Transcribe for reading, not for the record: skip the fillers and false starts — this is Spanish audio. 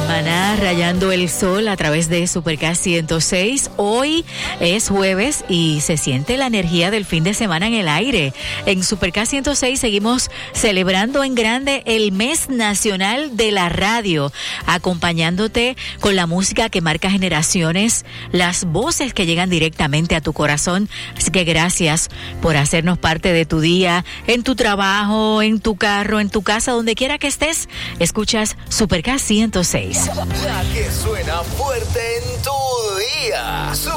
Maná rayando el sol a través de Supercast 106. Hoy es jueves y se siente la energía del fin de semana en el aire. En Supercast 106 seguimos celebrando en grande el mes nacional de la radio, acompañándote con la música que marca generaciones, las voces que llegan directamente a tu corazón. Así que gracias por hacernos parte de tu día, en tu trabajo, en tu carro, en tu casa, donde quiera que estés. Escuchas Supercast 106. La que suena fuerte en tu día.